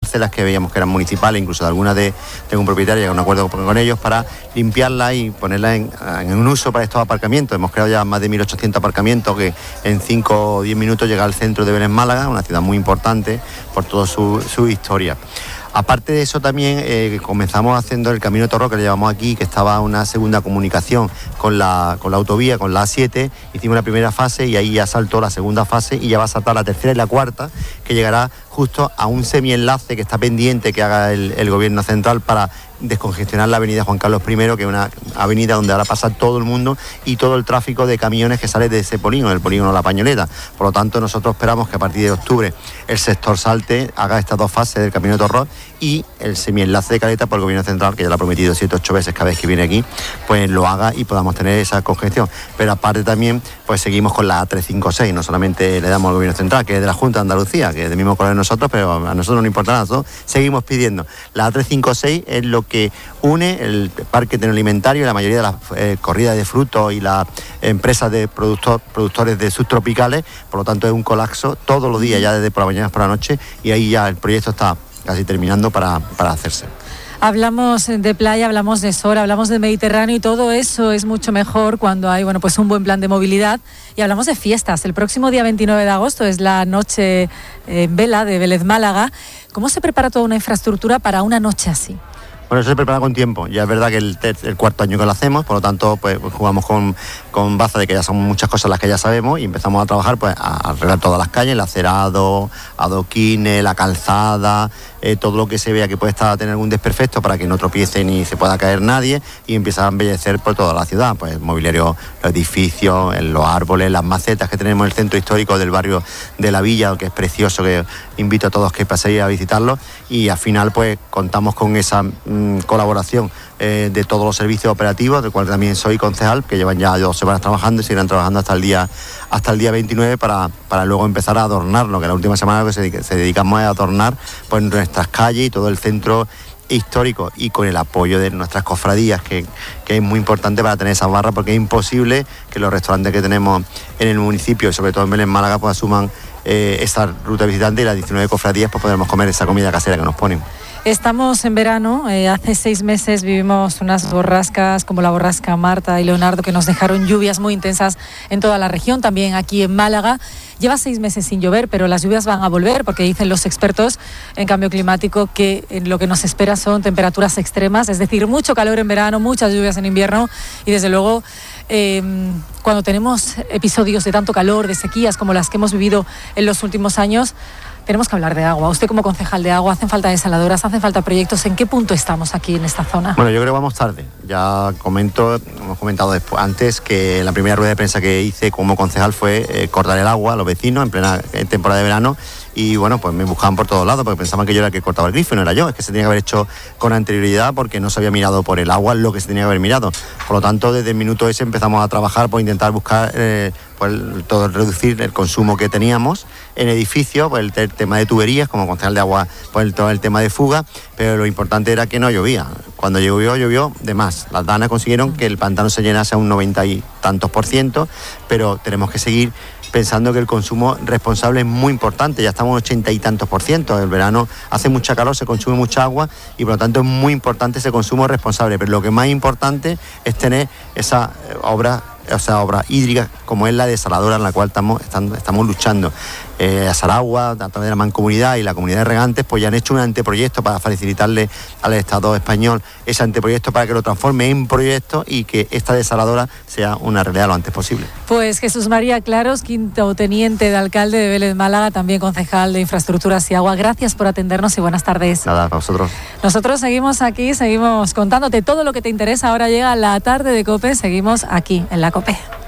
parcelas que veíamos que eran municipales, incluso de algunas de un propietario, llegar a un acuerdo con ellos para limpiarlas y ponerlas en un uso para estos aparcamientos. Hemos creado ya más de 1.800 aparcamientos que en 5 o 10 minutos llega al centro de Vélez Málaga, una ciudad muy importante por toda su historia. Aparte de eso también comenzamos haciendo el Camino de Torró, que le llevamos aquí, que estaba una segunda comunicación con la autovía, con la A7. Hicimos la primera fase y ahí ya saltó la segunda fase y ya va a saltar la tercera y la cuarta, que llegará justo a un semienlace que está pendiente que haga el gobierno central para descongestionar la avenida Juan Carlos I, que es una avenida donde ahora pasa todo el mundo y todo el tráfico de camiones que sale de ese polígono, del polígono La Pañoleta. Por lo tanto, nosotros esperamos que a partir de octubre el sector salte, haga estas dos fases del Camino de Torró y el semienlace de Caleta por el gobierno central, que ya lo ha prometido 7 o 8 veces cada vez que viene aquí, pues lo haga y podamos tener esa congestión. Pero aparte también, pues seguimos con la A356, no solamente le damos al gobierno central, que es de la Junta de Andalucía, que es del mismo color de nosotros, pero a nosotros no nos importa nada, nosotros seguimos pidiendo. La A356 es lo que une el parque tecnoalimentario y la mayoría de las corridas de frutos y las empresas de productores de subtropicales. Por lo tanto, es un colapso todos los días, ya desde por la mañana hasta la noche, y ahí ya el proyecto está casi terminando para hacerse. Hablamos de playa, hablamos de sol, hablamos de Mediterráneo y todo eso es mucho mejor cuando hay pues un buen plan de movilidad. Y hablamos de fiestas. El próximo día 29 de agosto es la noche en vela de Vélez Málaga. ¿Cómo se prepara toda una infraestructura para una noche así? Bueno, eso se prepara con tiempo. Ya es verdad que el cuarto año que lo hacemos, por lo tanto, pues jugamos con baza de que ya son muchas cosas las que ya sabemos y empezamos a trabajar pues a arreglar todas las calles, el acerado, adoquines, la calzada, todo lo que se vea que puede tener algún desperfecto para que no tropiece ni se pueda caer nadie, y empieza a embellecer por toda la ciudad, pues el mobiliario, los edificios, los árboles, las macetas que tenemos en el centro histórico del barrio de la Villa, que es precioso, que invito a todos que paséis a visitarlo, y al final pues contamos con esa colaboración de todos los servicios operativos, del cual también soy concejal, que llevan ya 2 semanas trabajando y seguirán trabajando hasta el día 29 para luego empezar a adornarlo, que la última semana que se dedicamos a adornar pues nuestras calles y todo el centro histórico, y con el apoyo de nuestras cofradías, que es muy importante para tener esas barras, porque es imposible que los restaurantes que tenemos en el municipio y sobre todo en Vélez Málaga pues asuman esa ruta visitante, y las 19 cofradías pues podremos comer esa comida casera que nos ponen. Estamos en verano, hace 6 meses vivimos unas borrascas como la borrasca Marta y Leonardo, que nos dejaron lluvias muy intensas en toda la región, también aquí en Málaga. Lleva 6 meses sin llover, pero las lluvias van a volver, porque dicen los expertos en cambio climático que lo que nos espera son temperaturas extremas, es decir, mucho calor en verano, muchas lluvias en invierno, y desde luego cuando tenemos episodios de tanto calor, de sequías como las que hemos vivido en los últimos años, tenemos que hablar de agua. Usted como concejal de agua, ¿hacen falta desaladoras, hacen falta proyectos? ¿En qué punto estamos aquí en esta zona? Bueno, yo creo que vamos tarde. Ya hemos comentado después, antes, que la primera rueda de prensa que hice como concejal fue cortar el agua a los vecinos en plena temporada de verano, y bueno, pues me buscaban por todos lados porque pensaban que yo era el que cortaba el grifo, y no era yo. Es que se tenía que haber hecho con anterioridad, porque no se había mirado por el agua lo que se tenía que haber mirado. Por lo tanto, desde el minuto ese empezamos a trabajar por intentar buscar reducir el consumo que teníamos en edificios, pues el tema de tuberías, como concejal de agua, pues todo el tema de fuga, pero lo importante era que no llovía. Cuando llovió de más. Las danas consiguieron que el pantano se llenase a un 90 y tantos %, pero tenemos que seguir pensando que el consumo responsable es muy importante. Ya estamos en 80 y tantos %. El verano hace mucha calor, se consume mucha agua, y por lo tanto es muy importante ese consumo responsable. Pero lo que más importante es tener esa obra hídrica, como es la desaladora, en la cual estamos luchando. Saragua, a través de la Mancomunidad y la Comunidad de Regantes, pues ya han hecho un anteproyecto para facilitarle al Estado español ese anteproyecto para que lo transforme en proyecto y que esta desaladora sea una realidad lo antes posible. Pues Jesús María Claros, quinto teniente de alcalde de Vélez Málaga, también concejal de Infraestructuras y Agua, gracias por atendernos y buenas tardes. Nada, para vosotros. Nosotros seguimos aquí, seguimos contándote todo lo que te interesa. Ahora llega la tarde de COPE, seguimos aquí en la COPE.